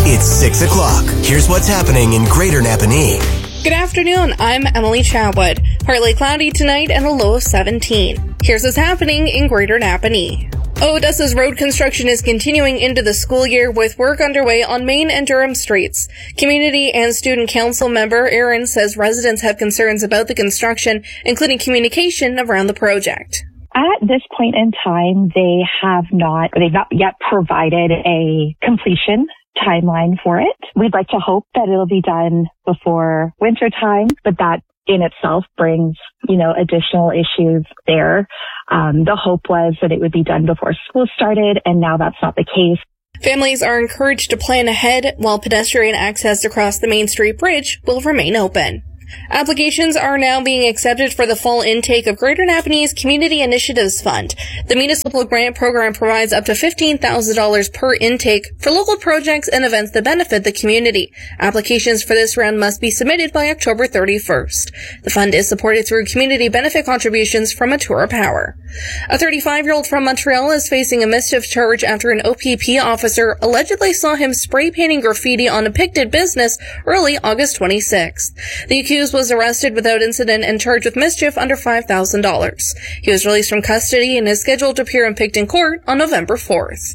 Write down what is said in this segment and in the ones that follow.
It's 6 o'clock. Here's what's happening in Greater Napanee. Good afternoon, I'm Emily Chatwood. Partly cloudy tonight and a low of 17. Here's what's happening in Greater Napanee. Odessa's road construction is continuing into the school year with work underway on Main and Durham streets. Community and Student Council member Aaron says residents have concerns about the construction, including communication around the project. At this point in time, they've not yet provided a completion timeline for it. We'd like to hope that it'll be done before winter time, but that in itself brings, additional issues there. The hope was that it would be done before school started, and now that's not the case. Families are encouraged to plan ahead, while pedestrian access across the Main Street Bridge will remain open. Applications are now being accepted for the fall intake of Greater Napanee's Community Initiatives Fund. The municipal grant program provides up to $15,000 per intake for local projects and events that benefit the community. Applications for this round must be submitted by October 31st. The fund is supported through community benefit contributions from Atura Power. A 35-year-old from Montreal is facing a mischief charge after an OPP officer allegedly saw him spray painting graffiti on a Pictet business early August 26th. The accused was arrested without incident and charged with mischief under $5,000. He was released from custody and is scheduled to appear in Picton Court on November 4th.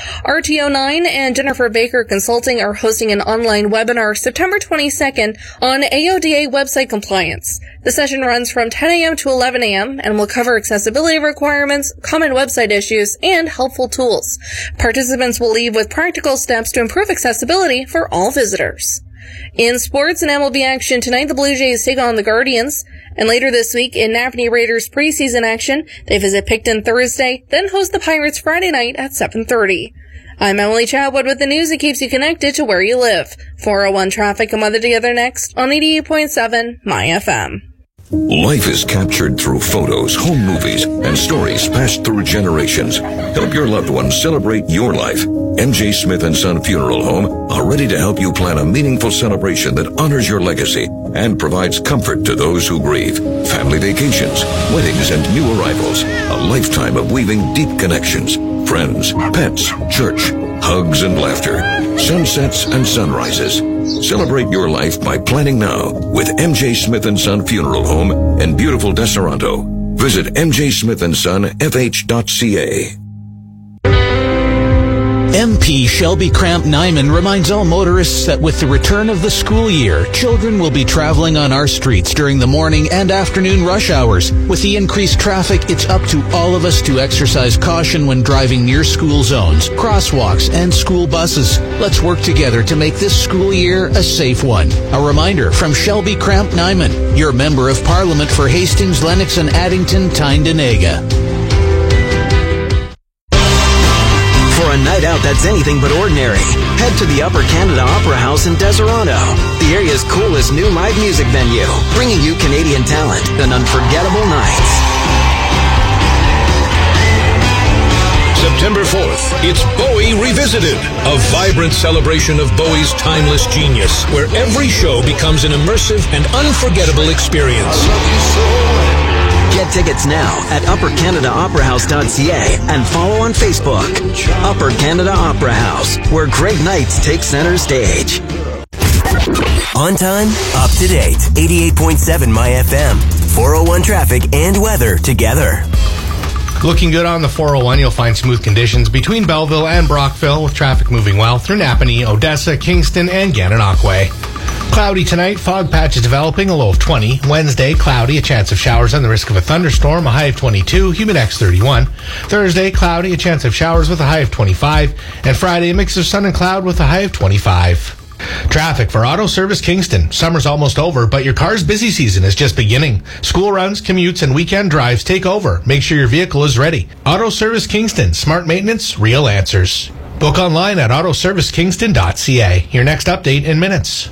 RTO9 and Jennifer Baker Consulting are hosting an online webinar September 22nd on AODA website compliance. The session runs from 10 a.m. to 11 a.m. and will cover accessibility requirements, common website issues, and helpful tools. Participants will leave with practical steps to improve accessibility for all visitors. In sports and MLB action tonight, the Blue Jays take on the Guardians. And later this week, in Napanee Raiders preseason action, they visit Picton Thursday, then host the Pirates Friday night at 7:30. I'm Emily Chatwood with the news that keeps you connected to where you live. 401 traffic and weather together next on 88.7 My FM. Life is captured through photos, home movies, and stories passed through generations. Help your loved ones celebrate your life. MJ Smith & Son Funeral Home are ready to help you plan a meaningful celebration that honors your legacy and provides comfort to those who grieve. Family vacations, weddings, and new arrivals. A lifetime of weaving deep connections. Friends, pets, church, hugs and laughter. Sunsets and sunrises. Celebrate your life by planning now with MJ Smith & Son Funeral Home in beautiful Deseronto. Visit mjsmithandsonfh.ca. MP Shelby Cramp Nyman reminds all motorists that with the return of the school year, children will be traveling on our streets during the morning and afternoon rush hours. With the increased traffic, it's up to all of us to exercise caution when driving near school zones, crosswalks, and school buses. Let's work together to make this school year a safe one. A reminder from Shelby Cramp Nyman, your Member of Parliament for Hastings, Lennox, and Addington, Tyndonega. For a night out that's anything but ordinary, head to the Upper Canada Opera House in Deseronto, the area's coolest new live music venue, bringing you Canadian talent and unforgettable nights. September 4th, it's Bowie Revisited, a vibrant celebration of Bowie's timeless genius, where every show becomes an immersive and unforgettable experience. Get tickets now at uppercanadaoperahouse.ca and follow on Facebook. Upper Canada Opera House, where great nights take center stage. On time, up to date. 88.7 My FM. 401 traffic and weather together. Looking good on the 401. You'll find smooth conditions between Belleville and Brockville, with traffic moving well through Napanee, Odessa, Kingston, and Gananoque. Cloudy tonight, fog patches developing, a low of 20. Wednesday, cloudy, a chance of showers and the risk of a thunderstorm, a high of 22, Humidex 31. Thursday, cloudy, a chance of showers with a high of 25. And Friday, a mix of sun and cloud with a high of 25. Traffic for Auto Service Kingston. Summer's almost over, but your car's busy season is just beginning. School runs, commutes, and weekend drives take over. Make sure your vehicle is ready. Auto Service Kingston. Smart maintenance, real answers. Book online at autoservicekingston.ca. Your next update in minutes.